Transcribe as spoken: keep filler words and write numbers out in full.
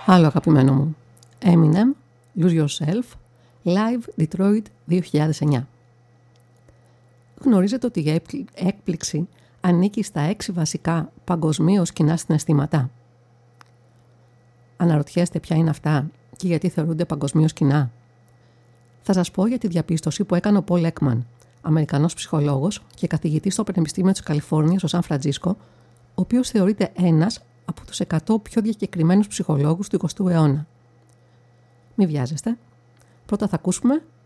Άλλο αγαπημένο μου. Eminem, Lose Yourself, Live Detroit δύο χιλιάδες εννιά. Γνωρίζετε ότι η έκπληξη ανήκει στα έξι βασικά παγκοσμίως κοινά συναισθήματα. Αναρωτιέστε ποια είναι αυτά και γιατί θεωρούνται παγκοσμίως κοινά. Θα σας πω για τη διαπίστωση που έκανε ο Πολ Έκμαν, Αμερικανός ψυχολόγος και καθηγητής στο Πανεπιστήμιο της Καλιφόρνιας στο Σαν Φραντζίσκο, ο οποίος θεωρείται ένας από τους εκατό πιο διακεκριμένους ψυχολόγους του εικοστού αιώνα. Μη βιάζεστε. Πρώτα θα ακούσουμε